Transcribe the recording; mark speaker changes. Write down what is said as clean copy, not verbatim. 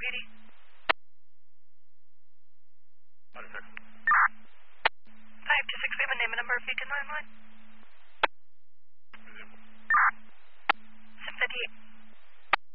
Speaker 1: PD. 526, we have a name and number of Beacon 911.